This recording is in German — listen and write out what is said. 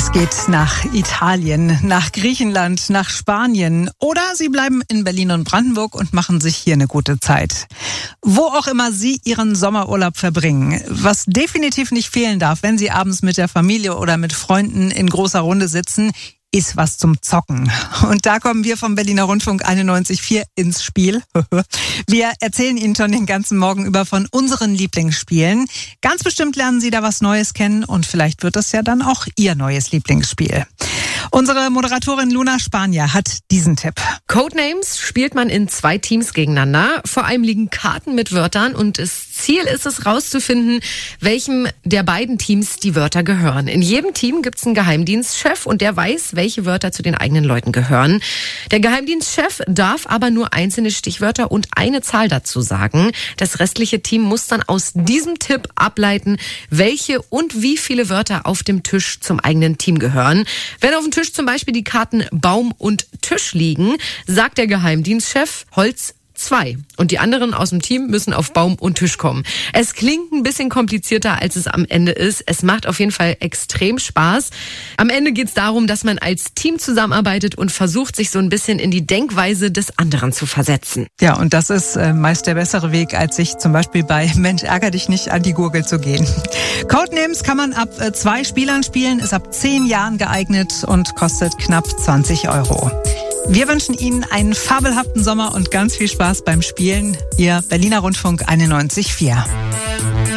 Es geht nach Italien, nach Griechenland, nach Spanien oder Sie bleiben in Berlin und Brandenburg und machen sich hier eine gute Zeit. Wo auch immer Sie Ihren Sommerurlaub verbringen, was definitiv nicht fehlen darf, wenn Sie abends mit der Familie oder mit Freunden in großer Runde sitzen, ist was zum Zocken. Und da kommen wir vom Berliner Rundfunk 91.4 ins Spiel. Wir erzählen Ihnen schon den ganzen Morgen über von unseren Lieblingsspielen. Ganz bestimmt lernen Sie da was Neues kennen und vielleicht wird das ja dann auch Ihr neues Lieblingsspiel. Unsere Moderatorin Luna Spanier hat diesen Tipp. Codenames spielt man in 2 Teams gegeneinander. Vor einem liegen Karten mit Wörtern und das Ziel ist es, rauszufinden, welchem der beiden Teams die Wörter gehören. In jedem Team gibt es einen Geheimdienstchef und der weiß, welche Wörter zu den eigenen Leuten gehören. Der Geheimdienstchef darf aber nur einzelne Stichwörter und eine Zahl dazu sagen. Das restliche Team muss dann aus diesem Tipp ableiten, welche und wie viele Wörter auf dem Tisch zum eigenen Team gehören. Wenn auf dem Tisch zum Beispiel die Karten Baum und Tisch liegen, sagt der Geheimdienstchef Holz 2. Und die anderen aus dem Team müssen auf Baum und Tisch kommen. Es klingt ein bisschen komplizierter, als es am Ende ist. Es macht auf jeden Fall extrem Spaß. Am Ende geht es darum, dass man als Team zusammenarbeitet und versucht, sich so ein bisschen in die Denkweise des anderen zu versetzen. Ja, und das ist meist der bessere Weg, als sich zum Beispiel bei Mensch, ärger dich nicht an die Gurgel zu gehen. Codenames kann man ab 2 Spielern spielen, ist ab 10 Jahren geeignet und kostet knapp 20 €. Wir wünschen Ihnen einen fabelhaften Sommer und ganz viel Spaß beim Spielen. Ihr Berliner Rundfunk 91.4.